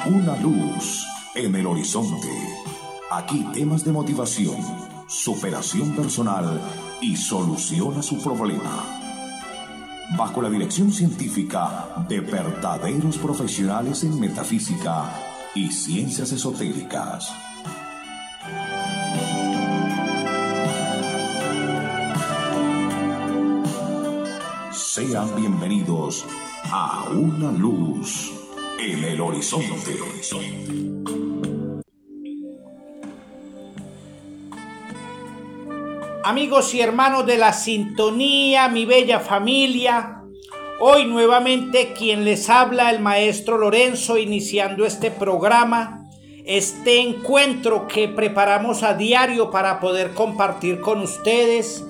Una luz en el horizonte. Aquí temas de motivación, superación personal y solución a su problema. Bajo la dirección científica de verdaderos profesionales en metafísica y ciencias esotéricas. Sean bienvenidos a Una luz en el horizonte. Amigos y hermanos de la sintonía, mi bella familia, hoy nuevamente quien les habla, el maestro Lorenzo, iniciando este programa, este encuentro que preparamos a diario para poder compartir con ustedes.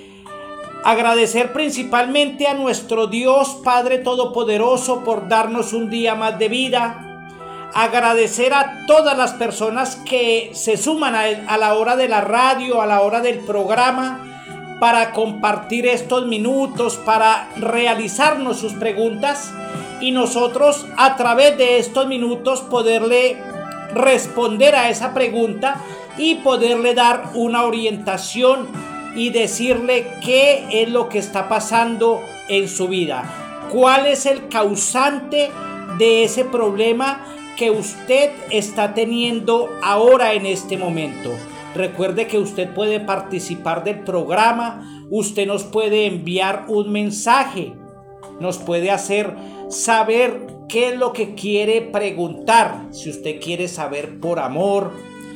Agradecer principalmente a nuestro Dios Padre Todopoderoso por darnos un día más de vida. Agradecer a todas las personas que se suman a la hora de la radio, a la hora del programa, para compartir estos minutos, para realizarnos sus preguntas y nosotros a través de estos minutos poderle responder a esa pregunta y poderle dar una orientación y decirle qué es lo que está pasando en su vida, cuál es el causante de ese problema que usted está teniendo ahora en este momento. Recuerde que usted puede participar del programa, usted nos puede enviar un mensaje, nos puede hacer saber qué es lo que quiere preguntar, si usted quiere saber por amor,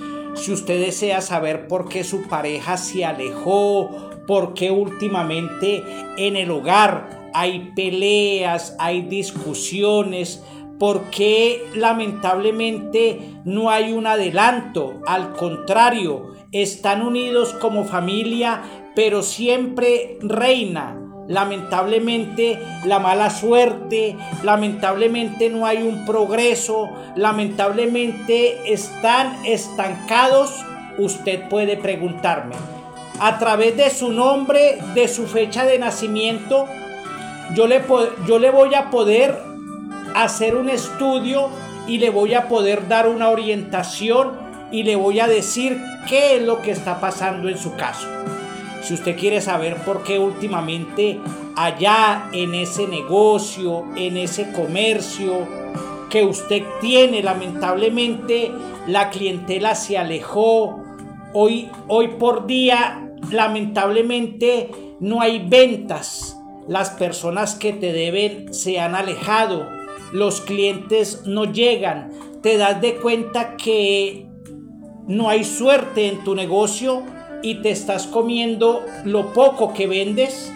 si usted desea saber por qué su pareja se alejó, por qué últimamente en el hogar hay peleas, hay discusiones, por qué lamentablemente no hay un adelanto, al contrario, están unidos como familia, pero siempre reina lamentablemente la mala suerte, lamentablemente no hay un progreso, lamentablemente están estancados. Usted puede preguntarme a través de su nombre, de su fecha de nacimiento. Yo le voy a poder hacer un estudio y le voy a poder dar una orientación y le voy a decir qué es lo que está pasando en su caso. Si usted quiere saber por qué últimamente allá en ese negocio, en ese comercio que usted tiene, lamentablemente la clientela se alejó, hoy por día lamentablemente no hay ventas, las personas que te deben se han alejado, los clientes no llegan, te das de cuenta que no hay suerte en tu negocio y te estás comiendo lo poco que vendes.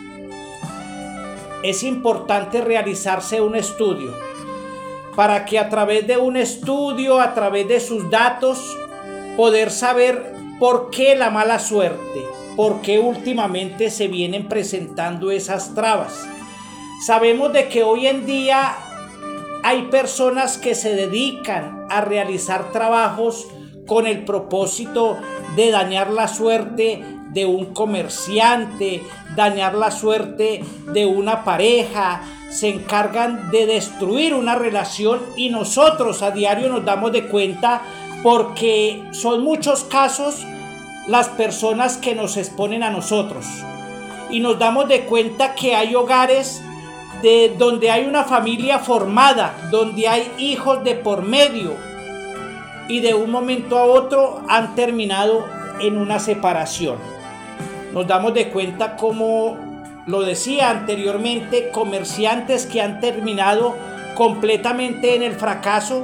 Es importante realizarse un estudio para que a través de un estudio, a través de sus datos, poder saber por qué la mala suerte, por qué últimamente se vienen presentando esas trabas. Sabemos de que hoy en día hay personas que se dedican a realizar trabajos con el propósito de dañar la suerte de un comerciante, dañar la suerte de una pareja, se encargan de destruir una relación y nosotros a diario nos damos de cuenta porque son muchos casos las personas que nos exponen a nosotros y nos damos de cuenta que hay hogares donde hay una familia formada, donde hay hijos de por medio, y de un momento a otro han terminado en una separación. Nos damos de cuenta, como lo decía anteriormente, comerciantes que han terminado completamente en el fracaso.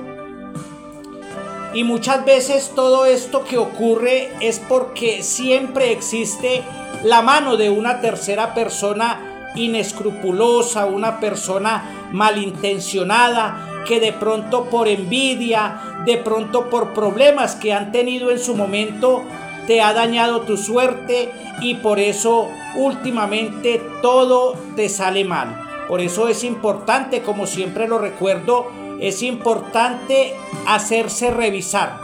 Y muchas veces todo esto que ocurre es porque siempre existe la mano de una tercera persona inescrupulosa, una persona malintencionada, que de pronto por envidia, de pronto por problemas que han tenido en su momento, te ha dañado tu suerte y por eso últimamente todo te sale mal. Por eso es importante, como siempre lo recuerdo, es importante hacerse revisar,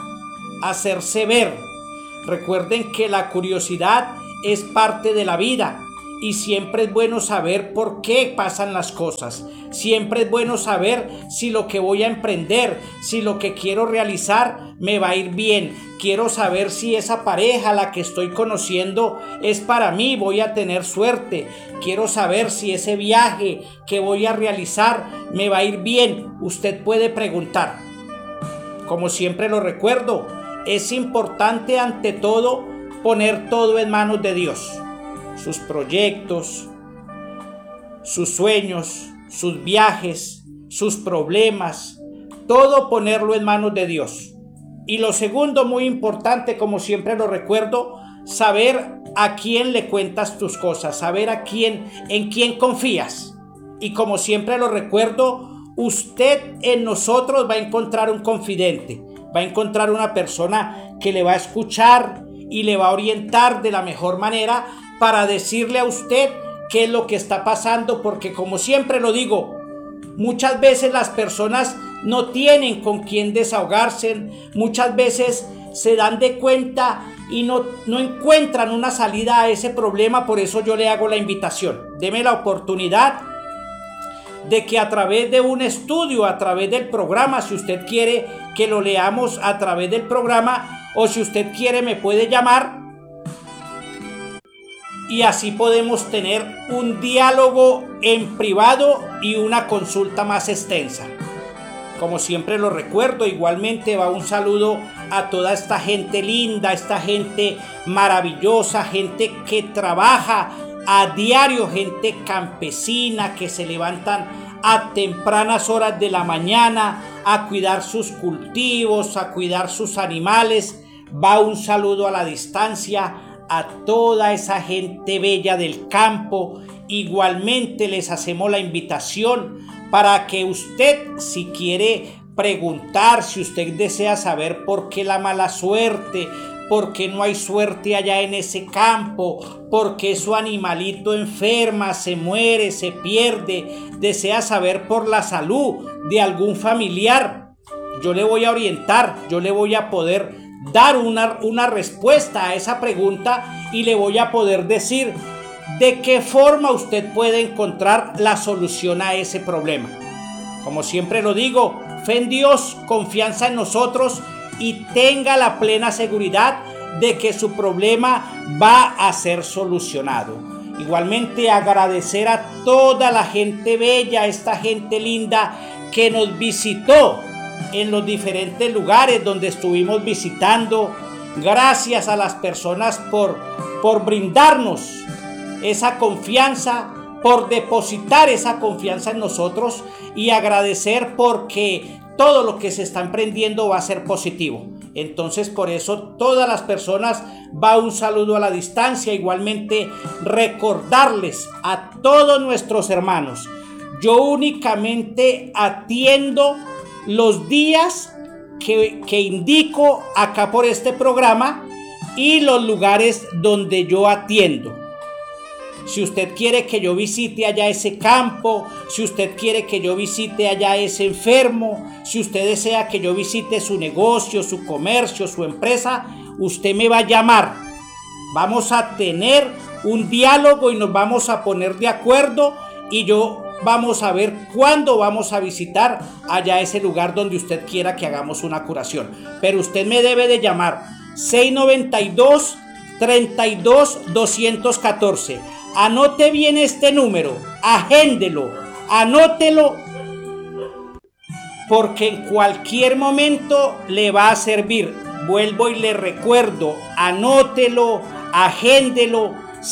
hacerse ver. Recuerden que la curiosidad es parte de la vida y siempre es bueno saber por qué pasan las cosas. Siempre es bueno saber si lo que voy a emprender, si lo que quiero realizar me va a ir bien. Quiero saber si esa pareja, la que estoy conociendo, es para mí, voy a tener suerte. Quiero saber si ese viaje que voy a realizar me va a ir bien. Usted puede preguntar. Como siempre lo recuerdo, es importante ante todo poner todo en manos de Dios. Sus proyectos, sus sueños, sus viajes, sus problemas, todo ponerlo en manos de Dios. Y lo segundo, muy importante, como siempre lo recuerdo, saber a quién le cuentas tus cosas, saber en quién confías. Y como siempre lo recuerdo, usted en nosotros va a encontrar un confidente, va a encontrar una persona que le va a escuchar y le va a orientar de la mejor manera para decirle a usted qué es lo que está pasando, porque como siempre lo digo, muchas veces las personas no tienen con quién desahogarse, muchas veces se dan de cuenta y no encuentran una salida a ese problema. Por eso yo le hago la invitación, deme la oportunidad de que a través de un estudio, a través del programa, si usted quiere que lo leamos a través del programa, o si usted quiere me puede llamar y así podemos tener un diálogo en privado y una consulta más extensa. Como siempre lo recuerdo, igualmente va un saludo a toda esta gente linda, esta gente maravillosa, gente que trabaja a diario, gente campesina que se levantan a tempranas horas de la mañana a cuidar sus cultivos, a cuidar sus animales. Va un saludo a la distancia a toda esa gente bella del campo. Igualmente les hacemos la invitación para que usted, si quiere preguntar, si usted desea saber por qué la mala suerte, por qué no hay suerte allá en ese campo, por qué su animalito enferma, se muere, se pierde, desea saber por la salud de algún familiar, yo le voy a orientar, yo le voy a poder dar una respuesta a esa pregunta y le voy a poder decir de qué forma usted puede encontrar la solución a ese problema. Como siempre lo digo, fe en Dios, confianza en nosotros y tenga la plena seguridad de que su problema va a ser solucionado. Igualmente agradecer a toda la gente bella, esta gente linda que nos visitó en los diferentes lugares donde estuvimos visitando. Gracias a las personas por brindarnos esa confianza, por depositar esa confianza en nosotros, y agradecer porque todo lo que se está emprendiendo va a ser positivo. Entonces, por eso todas las personas va un saludo a la distancia. Igualmente recordarles a todos nuestros hermanos, yo únicamente atiendo los días que indico acá por este programa y los lugares donde yo atiendo. Si usted quiere que yo visite allá ese campo, si usted quiere que yo visite allá ese enfermo, si usted desea que yo visite su negocio, su comercio, su empresa, usted me va a llamar. Vamos a tener un diálogo y nos vamos a poner de acuerdo y vamos a ver cuándo vamos a visitar allá ese lugar donde usted quiera que hagamos una curación. Pero usted me debe de llamar 692-32-214. Anote bien este número, agéndelo, anótelo, porque en cualquier momento le va a servir. Vuelvo y le recuerdo, anótelo, agéndelo,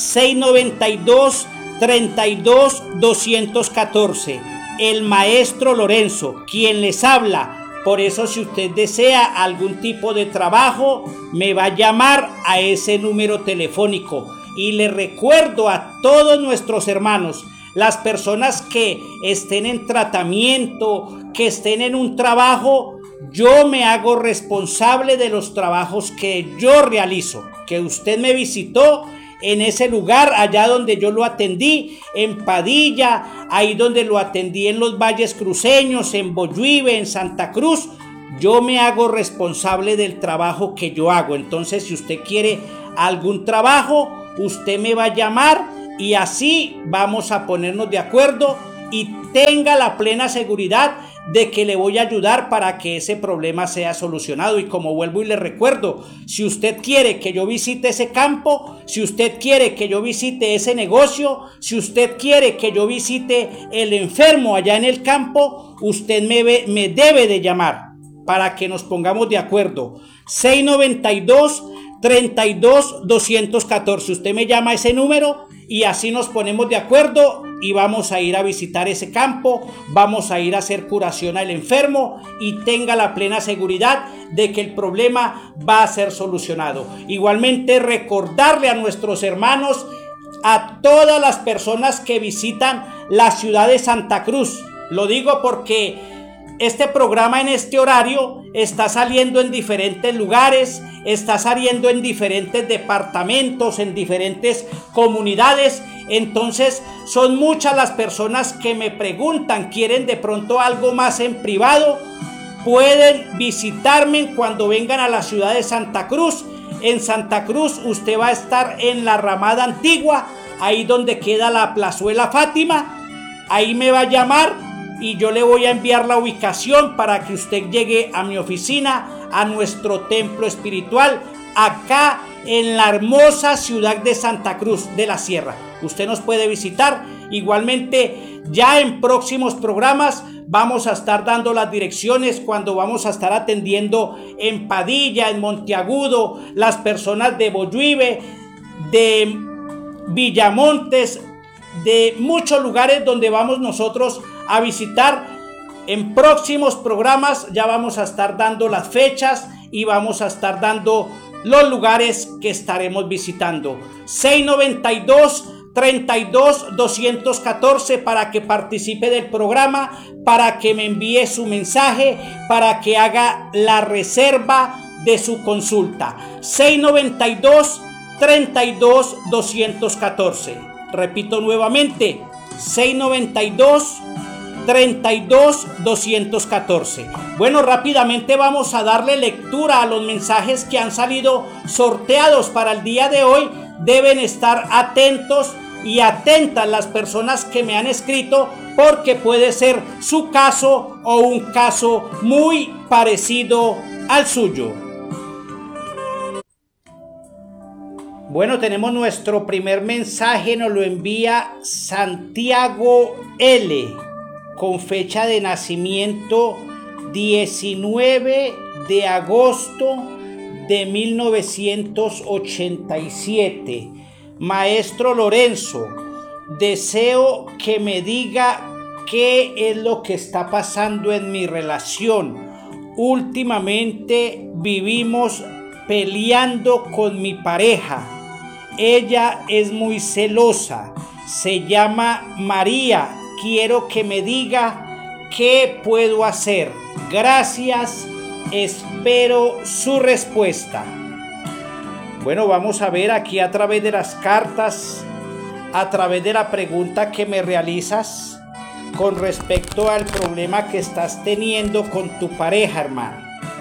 692-32-214. El maestro Lorenzo, quien les habla. Por eso, si usted desea algún tipo de trabajo, me va a llamar a ese número telefónico. Y le recuerdo a todos nuestros hermanos, las personas que estén en tratamiento, que estén en un trabajo, yo me hago responsable de los trabajos que yo realizo. Que usted me visitó en ese lugar, allá donde yo lo atendí, en Padilla, ahí donde lo atendí en los Valles Cruceños, en Bolluibe, en Santa Cruz, yo me hago responsable del trabajo que yo hago. Entonces, si usted quiere algún trabajo, usted me va a llamar y así vamos a ponernos de acuerdo y tenga la plena seguridad de que le voy a ayudar para que ese problema sea solucionado. Y como vuelvo y le recuerdo, si usted quiere que yo visite ese campo, si usted quiere que yo visite ese negocio, si usted quiere que yo visite el enfermo allá en el campo, usted me debe de llamar para que nos pongamos de acuerdo. 692-32-214. Usted me llama a ese número y así nos ponemos de acuerdo y vamos a ir a visitar ese campo, vamos a ir a hacer curación al enfermo y tenga la plena seguridad de que el problema va a ser solucionado. Igualmente recordarle a nuestros hermanos, a todas las personas que visitan la ciudad de Santa Cruz, lo digo porque este programa en este horario está saliendo en diferentes lugares, está saliendo en diferentes departamentos, en diferentes comunidades. Entonces son muchas las personas que me preguntan, quieren de pronto algo más en privado. Pueden visitarme cuando vengan a la ciudad de Santa Cruz. En Santa Cruz usted va a estar en la Ramada Antigua, ahí donde queda la Plazuela Fátima. Ahí me va a llamar y yo le voy a enviar la ubicación para que usted llegue a mi oficina, a nuestro templo espiritual, acá en la hermosa ciudad de Santa Cruz de la Sierra. Usted nos puede visitar. Igualmente, ya en próximos programas vamos a estar dando las direcciones cuando vamos a estar atendiendo en Padilla, en Monteagudo, las personas de Bolluibe, de Villamontes, de muchos lugares donde vamos nosotros a visitar. En próximos programas ya vamos a estar dando las fechas y vamos a estar dando los lugares que estaremos visitando. 692-32-214 para que participe del programa, para que me envíe su mensaje, para que haga la reserva de su consulta. 692-32-214. Repito nuevamente, 692-32-214. Bueno, rápidamente vamos a darle lectura a los mensajes que han salido sorteados para el día de hoy. Deben estar atentos y atentas las personas que me han escrito, porque puede ser su caso o un caso muy parecido al suyo. Bueno, tenemos nuestro primer mensaje, nos lo envía Santiago L, con fecha de nacimiento 19 de agosto de 1987. Maestro Lorenzo, deseo que me diga qué es lo que está pasando en mi relación. Últimamente vivimos peleando con mi pareja. Ella es muy celosa, se llama María. Quiero que me diga qué puedo hacer. Gracias, espero su respuesta. Bueno, vamos a ver aquí a través de las cartas, a través de la pregunta que me realizas con respecto al problema que estás teniendo con tu pareja, hermano.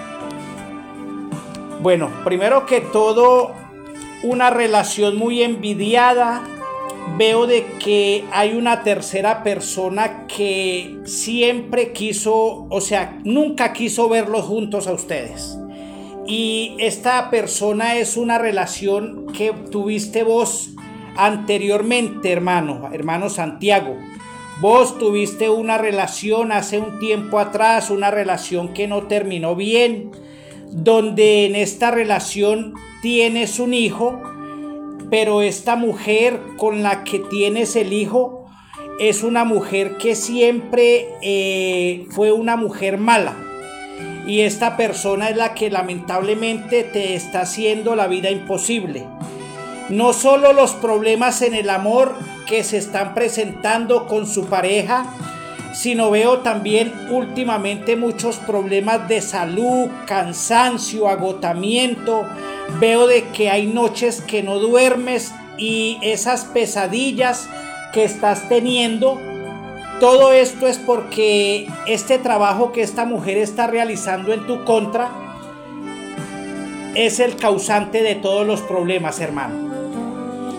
Bueno, primero que todo, una relación muy envidiada. Veo de que hay una tercera persona que siempre quiso, o sea, nunca quiso verlos juntos a ustedes. Y esta persona es una relación que tuviste vos anteriormente, hermano Santiago. Vos tuviste una relación hace un tiempo atrás, una relación que no terminó bien, donde en esta relación tienes un hijo, pero esta mujer con la que tienes el hijo es una mujer que siempre fue una mujer mala, y esta persona es la que lamentablemente te está haciendo la vida imposible. No solo los problemas en el amor que se están presentando con su pareja, sino veo también últimamente muchos problemas de salud, cansancio, agotamiento. Veo de que hay noches que no duermes y esas pesadillas que estás teniendo. Todo esto es porque este trabajo que esta mujer está realizando en tu contra es el causante de todos los problemas, hermano.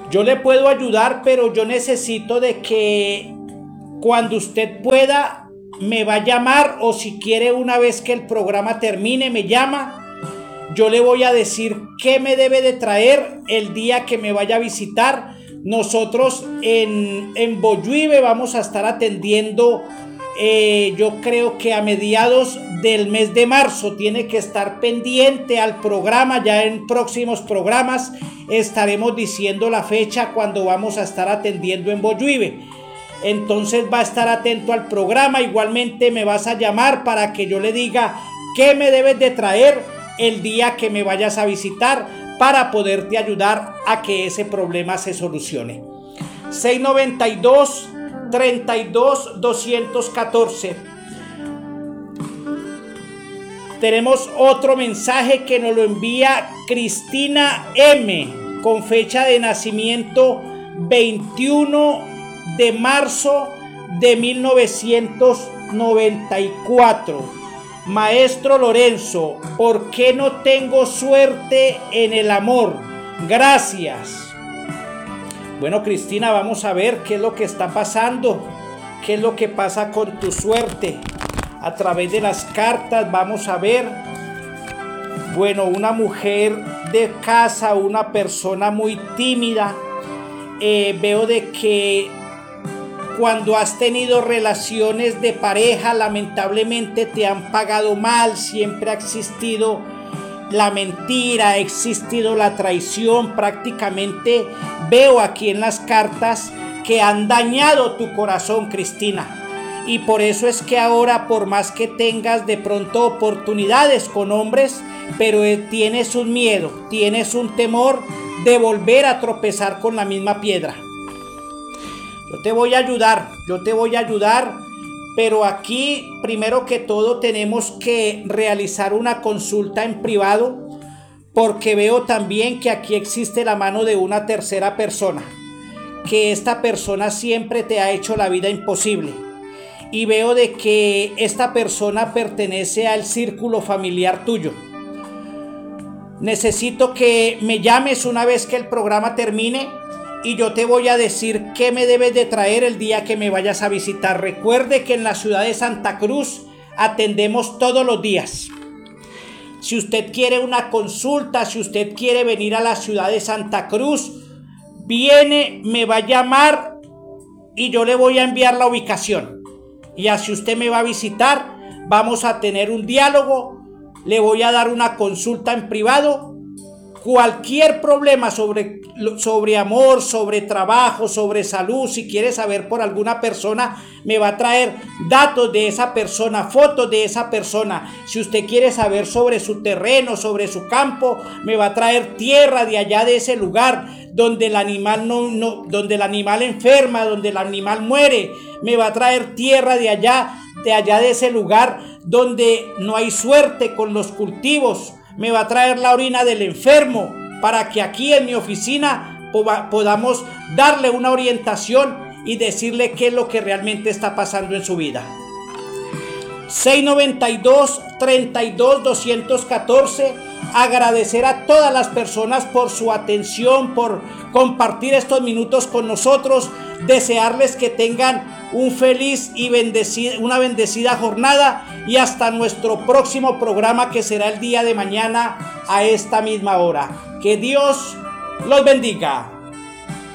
Yo le puedo ayudar, pero yo necesito de que cuando usted pueda me va a llamar, o si quiere una vez que el programa termine me llama. Yo le voy a decir qué me debe de traer el día que me vaya a visitar. Nosotros en Bolluibe vamos a estar atendiendo, yo creo que a mediados del mes de marzo. Tiene que estar pendiente al programa. Ya en próximos programas estaremos diciendo la fecha cuando vamos a estar atendiendo en Bolluibe. Entonces va a estar atento al programa. Igualmente me vas a llamar para que yo le diga qué me debes de traer el día que me vayas a visitar, para poderte ayudar a que ese problema se solucione. 692-32-214. Tenemos otro mensaje que nos lo envía Cristina M, con fecha de nacimiento 21 de marzo de 1994. Maestro Lorenzo, ¿por qué no tengo suerte en el amor? Gracias. Bueno, Cristina, vamos a ver qué es lo que está pasando, qué es lo que pasa con tu suerte. A través de las cartas vamos a ver, bueno, una mujer de casa, una persona muy tímida. Veo de que cuando has tenido relaciones de pareja, lamentablemente te han pagado mal. Siempre ha existido la mentira, ha existido la traición. Prácticamente veo aquí en las cartas que han dañado tu corazón, Cristina. Y por eso es que ahora, por más que tengas de pronto oportunidades con hombres, pero tienes un miedo, tienes un temor de volver a tropezar con la misma piedra. Yo te voy a ayudar, pero aquí primero que todo tenemos que realizar una consulta en privado, porque veo también que aquí existe la mano de una tercera persona, que esta persona siempre te ha hecho la vida imposible, y veo de que esta persona pertenece al círculo familiar tuyo. Necesito que me llames una vez que el programa termine, y yo te voy a decir qué me debes de traer el día que me vayas a visitar. Recuerde que en la ciudad de Santa Cruz atendemos todos los días. Si usted quiere una consulta, si usted quiere venir a la ciudad de Santa Cruz, viene, me va a llamar y yo le voy a enviar la ubicación. Y así usted me va a visitar, vamos a tener un diálogo, le voy a dar una consulta en privado. Cualquier problema sobre amor, sobre trabajo, sobre salud, si quiere saber por alguna persona, me va a traer datos de esa persona, fotos de esa persona. Si usted quiere saber sobre su terreno, sobre su campo, me va a traer tierra de allá, de ese lugar donde el animal donde el animal enferma, donde el animal muere. Me va a traer tierra de allá de ese lugar donde no hay suerte con los cultivos. Me va a traer la orina del enfermo, para que aquí en mi oficina podamos darle una orientación y decirle qué es lo que realmente está pasando en su vida. 692-32-214. Agradecer a todas las personas por su atención, por compartir estos minutos con nosotros. Desearles que tengan un feliz y una bendecida jornada, y hasta nuestro próximo programa, que será el día de mañana a esta misma hora. Que Dios los bendiga.